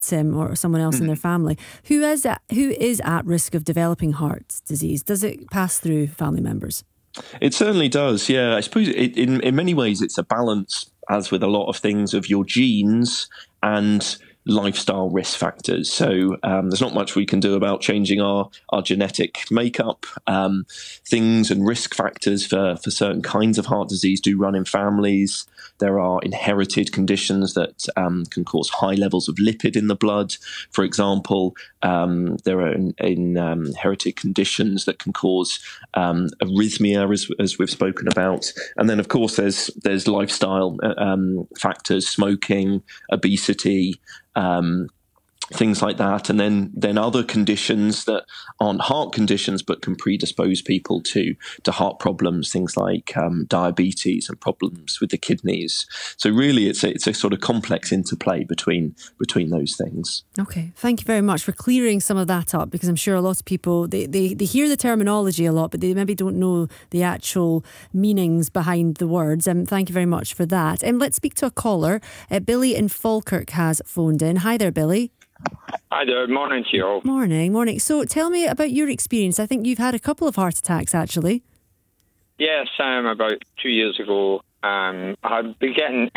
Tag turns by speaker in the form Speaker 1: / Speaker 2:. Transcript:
Speaker 1: or someone else in their family who is at risk of developing heart disease. Does it pass through family members?
Speaker 2: It certainly does, yeah. I suppose in many ways it's a balance, as with a lot of things, of your genes and lifestyle risk factors. So there's not much we can do about changing our genetic makeup. Things and risk factors for certain kinds of heart disease do run in families. There are inherited conditions that can cause high levels of lipid in the blood. For example, there are inherited conditions that can cause arrhythmia, as we've spoken about. And then, of course, there's lifestyle factors, smoking, obesity, things like that, and then other conditions that aren't heart conditions but can predispose people to heart problems, things like diabetes and problems with the kidneys. So really, it's a sort of complex interplay between those things.
Speaker 1: Okay, thank you very much for clearing some of that up, because I'm sure a lot of people they hear the terminology a lot, but they maybe don't know the actual meanings behind the words. Thank you very much for that. Let's speak to a caller. Billy in Falkirk has phoned in. Hi there, Billy.
Speaker 3: Hi there, morning to you all.
Speaker 1: Morning. So tell me about your experience. I think you've had a couple of heart attacks, actually.
Speaker 3: Yes, about 2 years ago. I've been getting